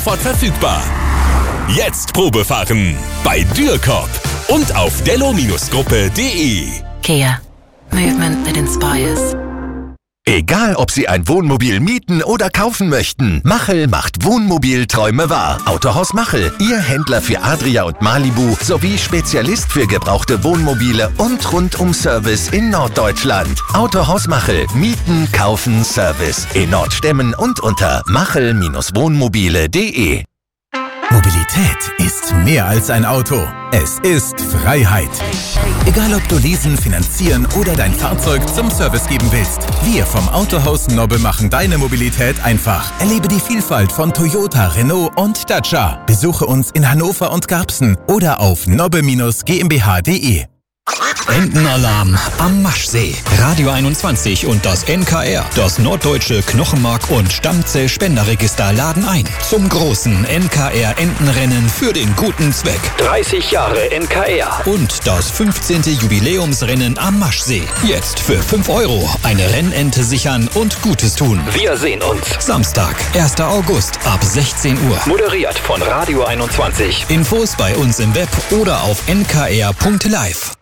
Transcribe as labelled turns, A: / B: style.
A: sofort verfügbar. Jetzt Probefahren bei Dürrcop und auf dello-gruppe.de.
B: Kia. Movement that inspires.
C: Egal, ob Sie ein Wohnmobil mieten oder kaufen möchten, Machel macht Wohnmobilträume wahr. Autohaus Machel, Ihr Händler für Adria und Malibu sowie Spezialist für gebrauchte Wohnmobile und Rundum-Service in Norddeutschland. Autohaus Machel, Mieten, Kaufen, Service in Nordstemmen und unter machel-wohnmobile.de.
D: Mobilität ist mehr als ein Auto. Es ist Freiheit. Egal ob du leasen, finanzieren oder dein Fahrzeug zum Service geben willst. Wir vom Autohaus Nobbe machen deine Mobilität einfach. Erlebe die Vielfalt von Toyota, Renault und Dacia. Besuche uns in Hannover und Garbsen oder auf nobbe-gmbh.de.
E: Entenalarm am Maschsee. Radio 21 und das NKR, das Norddeutsche Knochenmark- und Stammzellspenderregister, laden ein zum großen NKR-Entenrennen für den guten Zweck. 30 Jahre NKR und das 15. Jubiläumsrennen am Maschsee. Jetzt für 5 € eine Rennente sichern und Gutes tun. Wir sehen uns. Samstag, 1. August ab 16 Uhr. Moderiert von Radio 21. Infos bei uns im Web oder auf nkr.live.